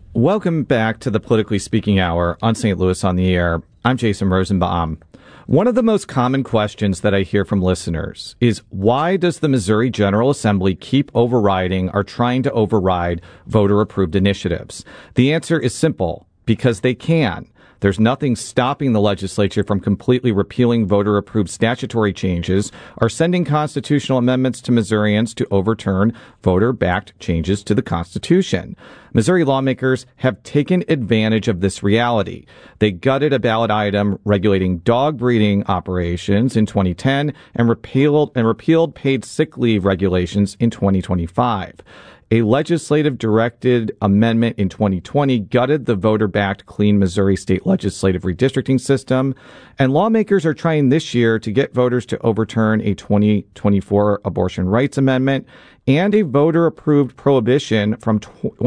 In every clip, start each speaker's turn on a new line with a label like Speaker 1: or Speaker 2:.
Speaker 1: Welcome back to the Politically Speaking Hour on St. Louis on the Air. I'm Jason Rosenbaum. One of the most common questions that I hear from listeners is, why does the Missouri General Assembly keep overriding or trying to override voter-approved initiatives? The answer is simple: because they can. There's nothing stopping the legislature from completely repealing voter-approved statutory changes or sending constitutional amendments to Missourians to overturn voter-backed changes to the Constitution. Missouri lawmakers have taken advantage of this reality. They gutted a ballot item regulating dog breeding operations in 2010 and repealed paid sick leave regulations in 2025. A legislative-directed amendment in 2020 gutted the voter-backed Clean Missouri State Legislative Redistricting System, and lawmakers are trying this year to get voters to overturn a 2024 abortion rights amendment and a voter-approved prohibition from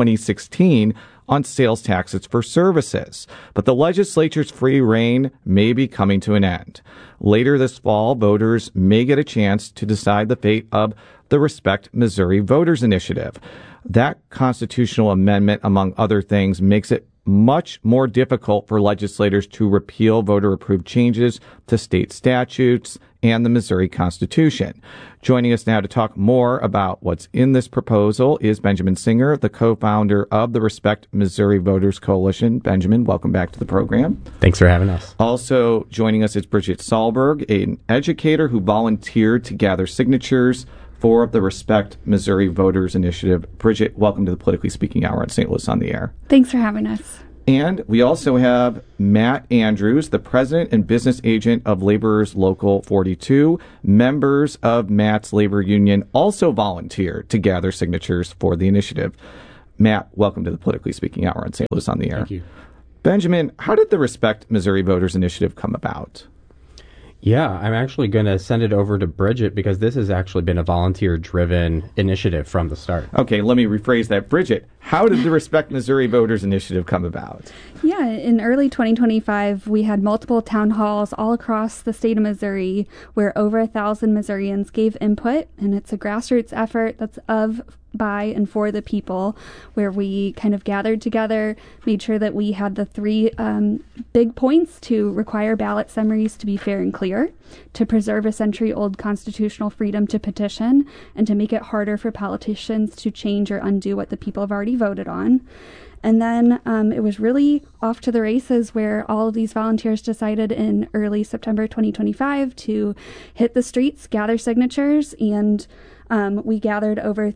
Speaker 1: 2016 on sales taxes for services. But the legislature's free reign may be coming to an end. Later this fall, voters may get a chance to decide the fate of the Respect Missouri Voters Initiative. That constitutional amendment, among other things, makes it much more difficult for legislators to repeal voter-approved changes to state statutes and the Missouri Constitution. Joining us now to talk more about what's in this proposal is Benjamin Singer, the co-founder of the Respect Missouri Voters Coalition. Benjamin, welcome back to the program.
Speaker 2: Thanks for having us.
Speaker 1: Also joining us is Bridget Sahlberg, an educator who volunteered to gather signatures for the Respect Missouri Voters Initiative. Bridget, welcome to the Politically Speaking Hour on St. Louis on the Air.
Speaker 3: Thanks for having us.
Speaker 1: And we also have Matt Andrews, the president and business agent of Laborers Local 42. Members of Matt's labor union also volunteered to gather signatures for the initiative. Matt, welcome to the Politically Speaking Hour on St. Louis on the Air.
Speaker 2: Thank you.
Speaker 1: Benjamin, how did the Respect Missouri Voters Initiative come about?
Speaker 2: Yeah, I'm actually going to send it over to Bridget because this has actually been a volunteer-driven initiative from the start.
Speaker 1: Okay, let me rephrase that. Bridget, how did the Respect Missouri Voters Initiative come about?
Speaker 3: Yeah, in early 2025, we had multiple town halls all across the state of Missouri where over 1,000 Missourians gave input, and it's a grassroots effort that's of, by, and for the people, where we kind of gathered together, made sure that we had the three big points: to require ballot summaries to be fair and clear, to preserve a century-old constitutional freedom to petition, and to make it harder for politicians to change or undo what the people have already voted on. And then it was really off to the races, where all of these volunteers decided in early September 2025 to hit the streets, gather signatures, and we gathered over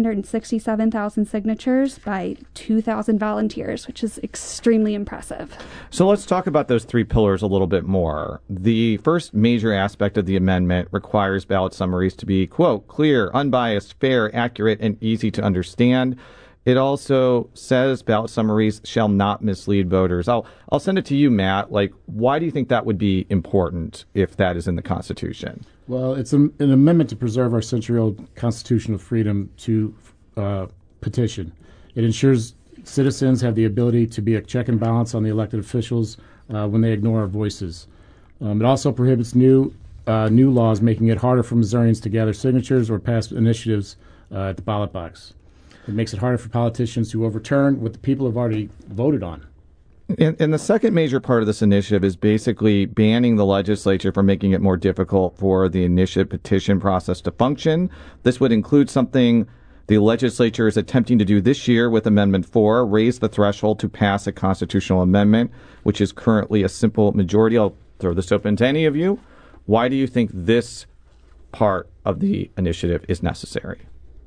Speaker 3: 367,000 signatures by 2,000 volunteers, which is extremely impressive.
Speaker 1: So let's talk about those three pillars a little bit more. The first major aspect of the amendment requires ballot summaries to be, quote, clear, unbiased, fair, accurate, and easy to understand. It also says ballot summaries shall not mislead voters. I'll send it to you, Matt. Why do you think that would be important if that is in the Constitution?
Speaker 4: Well, it's an amendment to preserve our century-old constitutional freedom to petition. It ensures citizens have the ability to be a check and balance on the elected officials when they ignore our voices. It also prohibits new laws, making it harder for Missourians to gather signatures or pass initiatives at the ballot box. It makes it harder for politicians to overturn what the people have already voted on.
Speaker 1: And the second major part of this initiative is basically banning the legislature from making it more difficult for the initiative petition process to function. This would include something the legislature is attempting to do this year with Amendment 4, raise the threshold to pass a constitutional amendment, which is currently a simple majority. I'll throw this open to any of you. Why do you think this part of the initiative is necessary?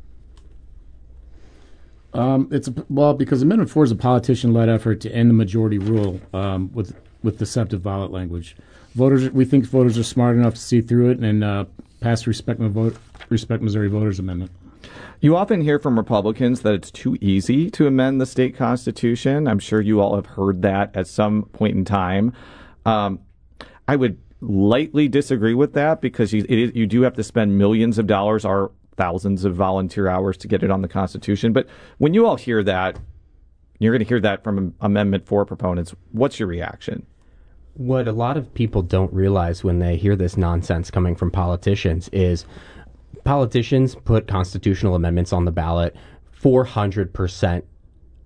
Speaker 4: Because Amendment 4 is a politician-led effort to end the majority rule with deceptive ballot language. We think voters are smart enough to see through it and pass the Respect Missouri Voters Amendment.
Speaker 1: You often hear from Republicans that it's too easy to amend the state constitution. I'm sure you all have heard that at some point in time. I would lightly disagree with that because you do have to spend millions of dollars or thousands of volunteer hours to get it on the Constitution. But when you all hear that, you're going to hear that from Amendment 4 proponents. What's your reaction?
Speaker 2: What a lot of people don't realize when they hear this nonsense coming from politicians is politicians put constitutional amendments on the ballot 400%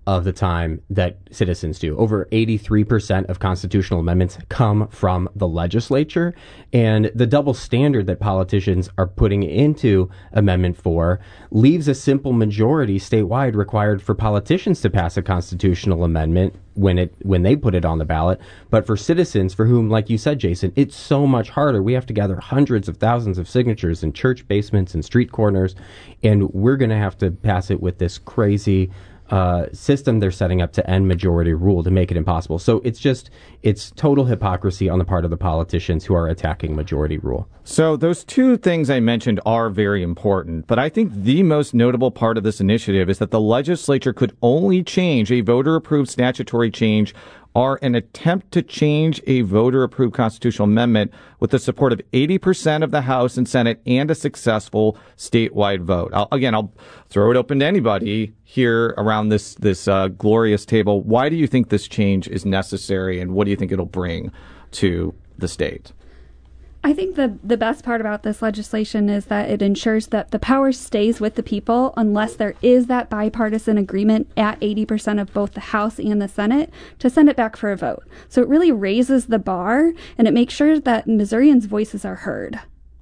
Speaker 2: of the time that citizens do. Over 83% of constitutional amendments come from the legislature, and the double standard that politicians are putting into Amendment 4 leaves a simple majority statewide required for politicians to pass a constitutional amendment when they put it on the ballot. But for citizens for whom, like you said, Jason, it's so much harder. We have to gather hundreds of thousands of signatures in church basements and street corners, and we're going to have to pass it with this crazy system they're setting up to end majority rule to make it impossible. So it's total hypocrisy on the part of the politicians who are attacking majority rule.
Speaker 1: So those two things I mentioned are very important, but I think the most notable part of this initiative is that the legislature could only change a voter-approved statutory change or an attempt to change a voter-approved constitutional amendment with the support of 80% of the House and Senate and a successful statewide vote. I'll throw it open to anybody here around this glorious table. Why do you think this change is necessary, and what do you think it'll bring to the state?
Speaker 3: I think the best part about this legislation is that it ensures that the power stays with the people unless there is that bipartisan agreement at 80% of both the House and the Senate to send it back for a vote. So it really raises the bar, and it makes sure that Missourians' voices are heard.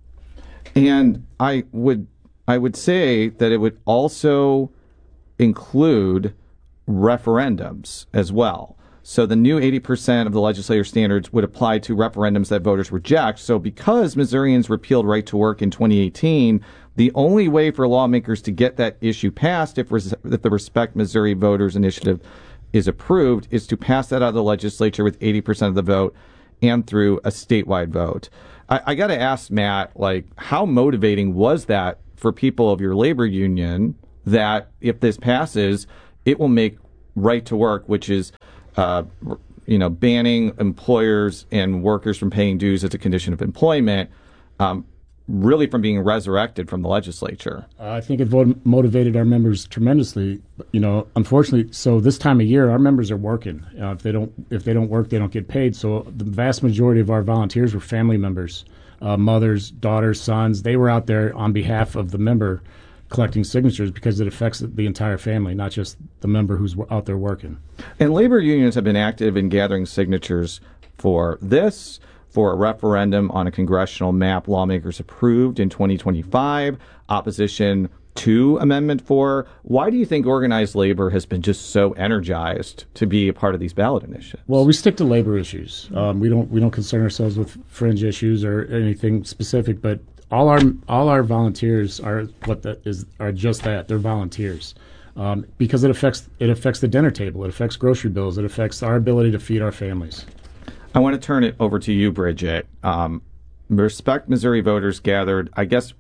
Speaker 1: And I would say that it would also include referendums as well. So the new 80% of the legislative standards would apply to referendums that voters reject. So because Missourians repealed right to work in 2018, the only way for lawmakers to get that issue passed if the Respect Missouri Voters Initiative is approved is to pass that out of the legislature with 80% of the vote and through a statewide vote. I got to ask, Matt, how motivating was that for people of your labor union that if this passes, it will make right to work, which is banning employers and workers from paying dues as a condition of employment, really from being resurrected from the legislature?
Speaker 4: I think it motivated our members tremendously. Unfortunately, so this time of year, our members are working. If they don't work, they don't get paid. So the vast majority of our volunteers were family members, mothers, daughters, sons. They were out there on behalf of the member collecting signatures because it affects the entire family, not just the member who's out there working.
Speaker 1: And labor unions have been active in gathering signatures for this, for a referendum on a congressional map lawmakers approved in 2025, opposition to Amendment 4. Why do you think organized labor has been just so energized to be a part of these ballot initiatives?
Speaker 4: Well, we stick to labor issues. We don't concern ourselves with fringe issues or anything specific, but all our volunteers are just that. They're volunteers because it affects the dinner table. It affects grocery bills. It affects our ability to feed our families.
Speaker 1: I want to turn it over to you, Bridget. Respect Missouri voters gathered, I guess,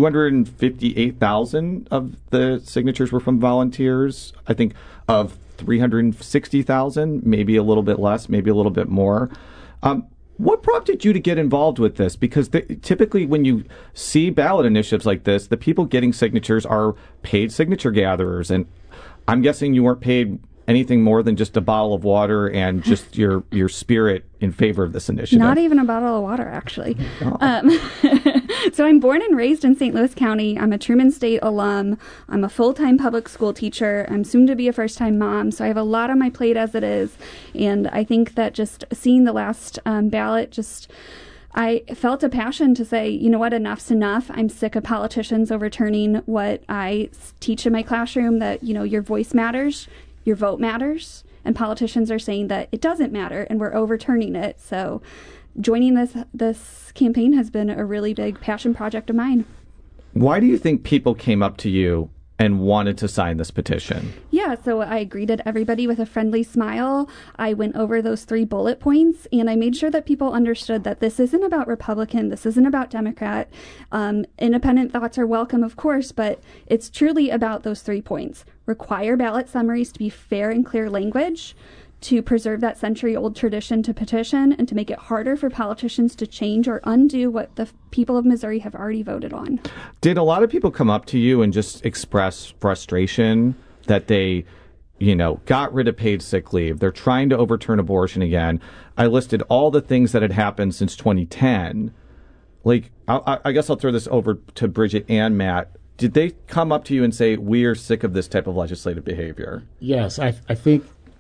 Speaker 1: 258,000 of the signatures were from volunteers. I think of 360,000, maybe a little bit less, maybe a little bit more. What prompted you to get involved with this? Because typically when you see ballot initiatives like this, the people getting signatures are paid signature gatherers. And I'm guessing you weren't paid anything more than just a bottle of water and just your spirit in favor of this initiative.
Speaker 3: Not even a bottle of water, actually. Oh. So I'm born and raised in St. Louis County. I'm a Truman State alum. I'm a full-time public school teacher. I'm soon to be a first-time mom, so I have a lot on my plate as it is. And I think that just seeing the last ballot, I felt a passion to say, you know what, enough's enough. I'm sick of politicians overturning what I teach in my classroom, that, your voice matters, your vote matters, and politicians are saying that it doesn't matter, and we're overturning it. So joining this campaign has been a really big passion project of mine.
Speaker 1: Why do you think people came up to you and wanted to sign this petition?
Speaker 3: Yeah, so I greeted everybody with a friendly smile. I went over those 3 bullet points, and I made sure that people understood that this isn't about Republican, this isn't about Democrat. Independent thoughts are welcome, of course, but it's truly about those 3 points. Require ballot summaries to be fair and clear language, to preserve that century-old tradition to petition, and to make it harder for politicians to change or undo what the people of Missouri have already voted on.
Speaker 1: Did a lot of people come up to you and just express frustration that they, got rid of paid sick leave? They're trying to overturn abortion again. I listed all the things that had happened since 2010. I guess I'll throw this over to Bridget and Matt. did they come up to you and say, we are sick of this type of legislative behavior?
Speaker 4: Yes, I think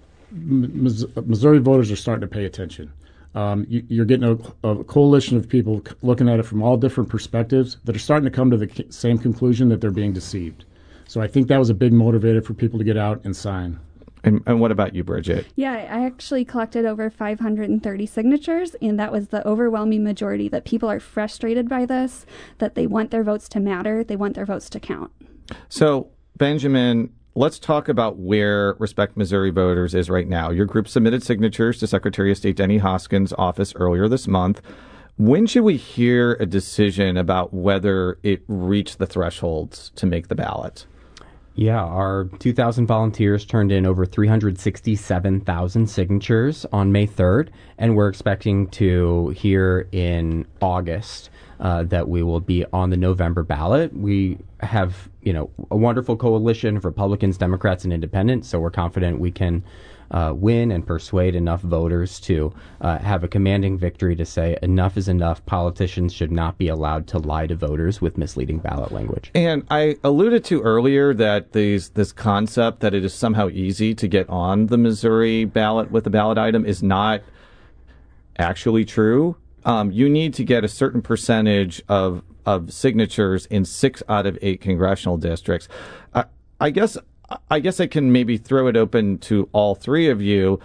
Speaker 4: Missouri voters are starting to pay attention. You're getting a coalition of people looking at it from all different perspectives that are starting to come to the same conclusion that they're being deceived. So I think that was a big motivator for people to get out and sign.
Speaker 1: And what about you, Bridget?
Speaker 3: Yeah, I actually collected over 530 signatures, and that was the overwhelming majority that people are frustrated by this, that they want their votes to matter, they want their votes to count.
Speaker 1: So, Benjamin, let's talk about where Respect Missouri Voters is right now. Your group submitted signatures to Secretary of State Denny Hoskins' office earlier this month. When should we hear a decision about whether it reached the thresholds to make the ballot?
Speaker 2: Yeah, our 2,000 volunteers turned in over 367,000 signatures on May 3rd, and we're expecting to hear in August that we will be on the November ballot. We have, a wonderful coalition of Republicans, Democrats, and Independents, so we're confident we can win and persuade enough voters to have a commanding victory to say enough is enough. Politicians should not be allowed to lie to voters with misleading ballot language.
Speaker 1: And I alluded to earlier that this concept that it is somehow easy to get on the Missouri ballot with a ballot item is not actually true. You need to get a certain percentage of signatures in 6 out of 8 congressional districts. I guess I can maybe throw it open to all three of you.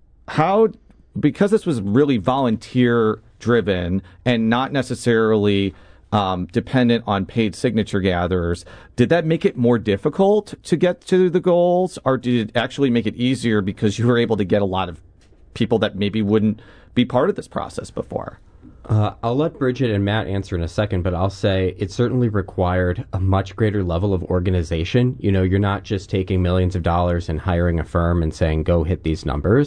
Speaker 1: Because this was really volunteer driven and not necessarily dependent on paid signature gatherers, did that make it more difficult to get to the goals, or did it actually make it easier because you were able to get a lot of people that maybe wouldn't be part of this process before?
Speaker 2: I'll let Bridget and Matt answer in a second, but I'll say it certainly required a much greater level of organization. You're not just taking millions of dollars and hiring a firm and saying, go hit these numbers.